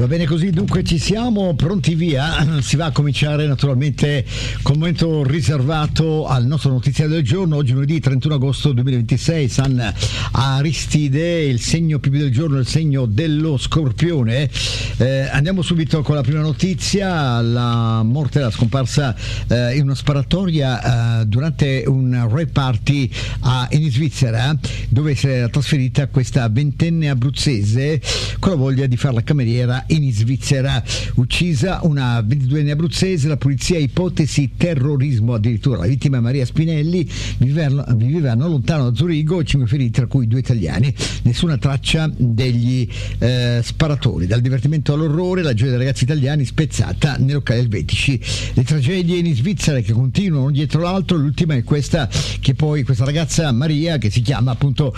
Va bene così, dunque ci siamo pronti via. Si va a cominciare naturalmente col momento riservato al nostro notiziario del giorno. Oggi lunedì 31 agosto 2026, San Aristide, il segno più del giorno, il segno dello Scorpione. Andiamo subito con la prima notizia: la morte, la scomparsa in una sparatoria durante un rave party in Svizzera, dove si era trasferita questa ventenne abruzzese con la voglia di fare la cameriera in Svizzera. Uccisa una 22enne abruzzese, la polizia ipotesi terrorismo addirittura. La vittima Maria Spinelli viveva non lontano da Zurigo, 5 feriti tra cui 2 italiani, nessuna traccia degli sparatori. Dal divertimento all'orrore, la gioia dei ragazzi italiani spezzata nei locali elvetici. Le tragedie in Svizzera che continuano dietro l'altro, l'ultima è questa, che poi questa ragazza Maria, che si chiama appunto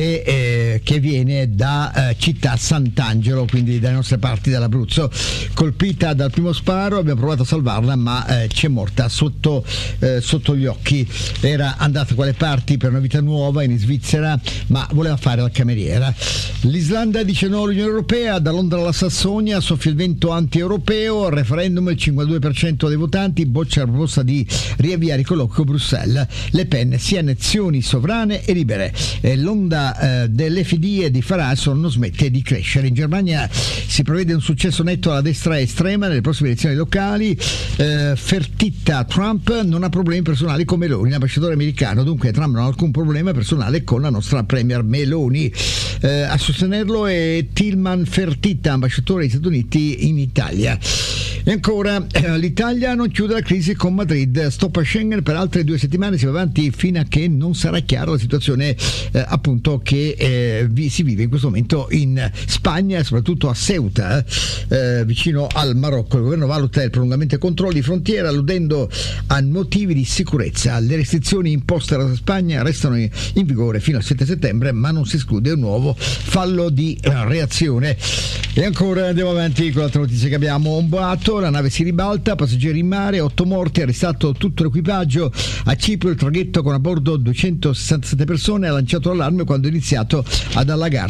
che viene da città Sant'Angelo, quindi dalle nostre parti dall'Abruzzo, colpita dal primo sparo. Abbiamo provato a salvarla, ma c'è morta sotto gli occhi. Era andata a quelle parti per una vita nuova in Svizzera, ma voleva fare la cameriera. L'Islanda dice no all'Unione Europea, da Londra alla Sassonia soffia il vento anti-europeo. Al referendum il 52% dei votanti boccia la proposta di riavviare i colloqui con Bruxelles. Le Pen, sia nazioni sovrane e libere. L'onda dell'FD e di Farage non smette di crescere. In Germania si prevede un successo netto alla destra estrema nelle prossime elezioni locali. Fertitta: Trump non ha problemi personali con Meloni, l'ambasciatore americano. Dunque Trump non ha alcun problema personale con la nostra premier Meloni. A sostenerlo è Tillman Fertitta, ambasciatore degli Stati Uniti in Italia. E ancora, l'Italia non chiude la crisi con Madrid, stop a Schengen per altre 2 settimane, si va avanti fino a che non sarà chiara la situazione appunto che si vive in questo momento in Spagna, soprattutto a Ceuta, vicino al Marocco. Il governo valuta il prolungamento dei controlli di frontiera alludendo a motivi di sicurezza. Le restrizioni imposte dalla Spagna restano in vigore fino al 7 settembre, ma non si esclude un nuovo fallo di reazione. E ancora andiamo avanti con l'altra notizia che abbiamo: un boato, la nave si ribalta, passeggeri in mare, 8 morti, arrestato tutto l'equipaggio. A Cipro il traghetto con a bordo 267 persone ha lanciato l'allarme quando è iniziato ad allagarsi